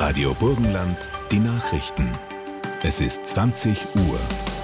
Radio Burgenland, die Nachrichten. Es ist 20 Uhr.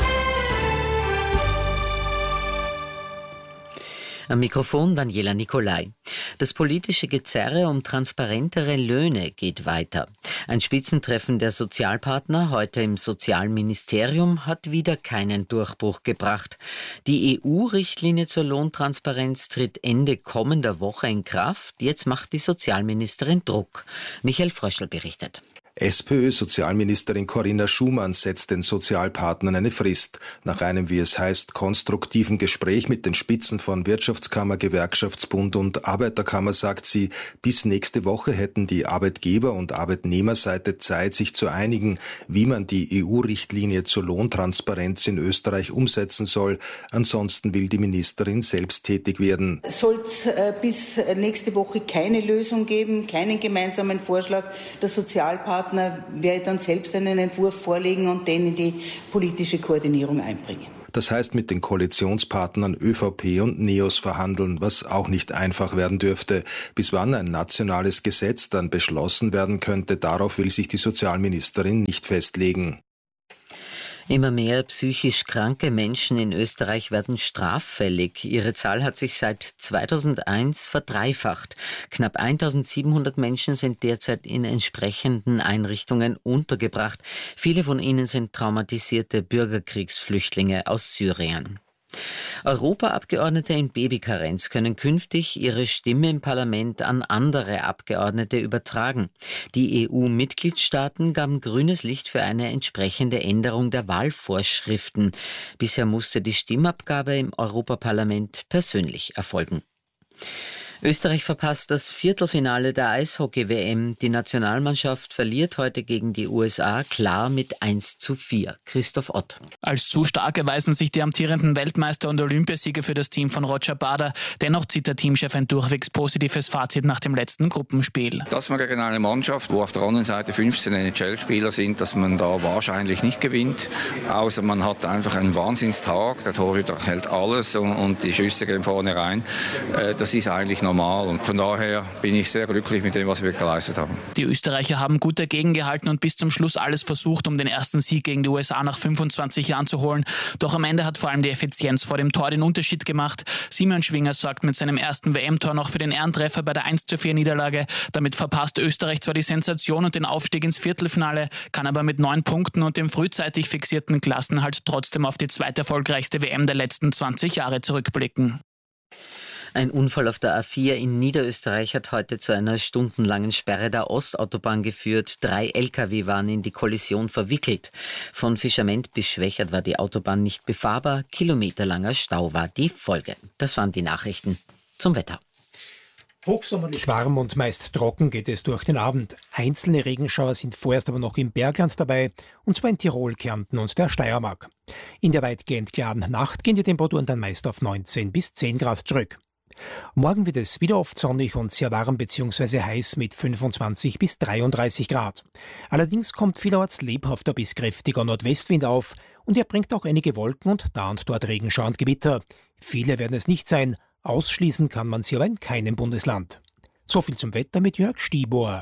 Am Mikrofon Daniela Nicolai. Das politische Gezerre um transparentere Löhne geht weiter. Ein Spitzentreffen der Sozialpartner heute im Sozialministerium hat wieder keinen Durchbruch gebracht. Die EU-Richtlinie zur Lohntransparenz tritt Ende kommender Woche in Kraft. Jetzt macht die Sozialministerin Druck. Michael Fröschl berichtet. SPÖ-Sozialministerin Corinna Schumann setzt den Sozialpartnern eine Frist. Nach einem, wie es heißt, konstruktiven Gespräch mit den Spitzen von Wirtschaftskammer, Gewerkschaftsbund und Arbeiterkammer sagt sie, bis nächste Woche hätten die Arbeitgeber- und Arbeitnehmerseite Zeit, sich zu einigen, wie man die EU-Richtlinie zur Lohntransparenz in Österreich umsetzen soll. Ansonsten will die Ministerin selbst tätig werden. Soll es bis nächste Woche keine Lösung geben, keinen gemeinsamen Vorschlag der Sozialpartner, werde dann selbst einen Entwurf vorlegen und den in die politische Koordinierung einbringen. Das heißt, mit den Koalitionspartnern ÖVP und NEOS verhandeln, was auch nicht einfach werden dürfte. Bis wann ein nationales Gesetz dann beschlossen werden könnte, darauf will sich die Sozialministerin nicht festlegen. Immer mehr psychisch kranke Menschen in Österreich werden straffällig. Ihre Zahl hat sich seit 2001 verdreifacht. Knapp 1700 Menschen sind derzeit in entsprechenden Einrichtungen untergebracht. Viele von ihnen sind traumatisierte Bürgerkriegsflüchtlinge aus Syrien. Europaabgeordnete in Babykarenz können künftig ihre Stimme im Parlament an andere Abgeordnete übertragen. Die EU-Mitgliedstaaten gaben grünes Licht für eine entsprechende Änderung der Wahlvorschriften. Bisher musste die Stimmabgabe im Europaparlament persönlich erfolgen. Österreich verpasst das Viertelfinale der Eishockey-WM. Die Nationalmannschaft verliert heute gegen die USA klar mit 1:4. Christoph Ott. Als zu stark erweisen sich die amtierenden Weltmeister und Olympiasieger für das Team von Roger Bader. Dennoch zieht der Teamchef ein durchwegs positives Fazit nach dem letzten Gruppenspiel. Dass man gegen eine Mannschaft, wo auf der anderen Seite 15 NHL-Spieler sind, dass man da wahrscheinlich nicht gewinnt. Außer man hat einfach einen Wahnsinnstag. Der Torhüter hält alles und die Schüsse gehen vorne rein. Das ist eigentlich normal und von daher bin ich sehr glücklich mit dem, was wir geleistet haben. Die Österreicher haben gut dagegen gehalten und bis zum Schluss alles versucht, um den ersten Sieg gegen die USA nach 25 Jahren zu holen. Doch am Ende hat vor allem die Effizienz vor dem Tor den Unterschied gemacht. Simon Schwinger sorgt mit seinem ersten WM-Tor noch für den Ehrentreffer bei der 1:4 Niederlage. Damit verpasst Österreich zwar die Sensation und den Aufstieg ins Viertelfinale, kann aber mit 9 Punkten und dem frühzeitig fixierten Klassenhalt trotzdem auf die zweiterfolgreichste WM der letzten 20 Jahre zurückblicken. Ein Unfall auf der A4 in Niederösterreich hat heute zu einer stundenlangen Sperre der Ostautobahn geführt. 3 Lkw waren in die Kollision verwickelt. Von Fischament bis Schwächert war die Autobahn nicht befahrbar. Kilometerlanger Stau war die Folge. Das waren die Nachrichten zum Wetter. Hochsommerlich warm und meist trocken geht es durch den Abend. Einzelne Regenschauer sind vorerst aber noch im Bergland dabei, und zwar in Tirol, Kärnten und der Steiermark. In der weitgehend klaren Nacht gehen die Temperaturen dann meist auf 19 bis 10 Grad zurück. Morgen wird es wieder oft sonnig und sehr warm bzw. heiß mit 25 bis 33 Grad. Allerdings kommt vielerorts lebhafter bis kräftiger Nordwestwind auf und er bringt auch einige Wolken und da und dort Regenschauer und Gewitter. Viele werden es nicht sein, ausschließen kann man sie aber in keinem Bundesland. So viel zum Wetter mit Jörg Stieber.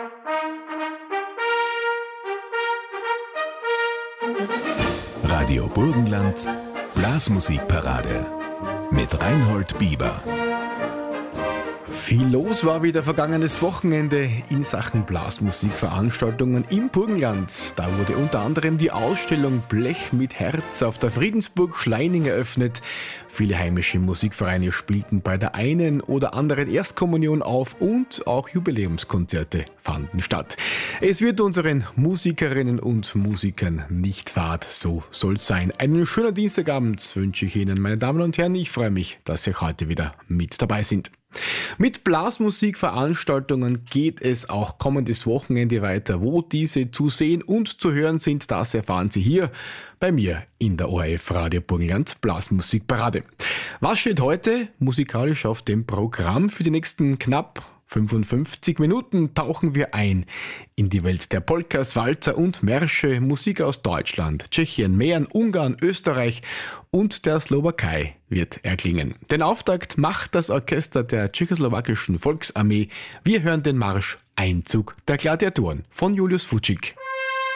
Radio Burgenland, Blasmusikparade mit Reinhold Bieber. Viel los war wieder vergangenes Wochenende in Sachen Blasmusikveranstaltungen im Burgenland. Da wurde unter anderem die Ausstellung Blech mit Herz auf der Friedensburg Schleining eröffnet. Viele heimische Musikvereine spielten bei der einen oder anderen Erstkommunion auf und auch Jubiläumskonzerte fanden statt. Es wird unseren Musikerinnen und Musikern nicht fad, so soll's sein. Einen schönen Dienstagabend wünsche ich Ihnen, meine Damen und Herren. Ich freue mich, dass Sie heute wieder mit dabei sind. Mit Blasmusikveranstaltungen geht es auch kommendes Wochenende weiter. Wo diese zu sehen und zu hören sind, das erfahren Sie hier bei mir in der ORF Radio Burgenland Blasmusikparade. Was steht heute musikalisch auf dem Programm für die nächsten knapp 55 Minuten tauchen wir ein in die Welt der Polkas, Walzer und Märsche, Musik aus Deutschland, Tschechien, Mähren, Ungarn, Österreich und der Slowakei wird erklingen. Den Auftakt macht das Orchester der tschechoslowakischen Volksarmee. Wir hören den Marsch Einzug der Gladiatoren von Julius Fučík.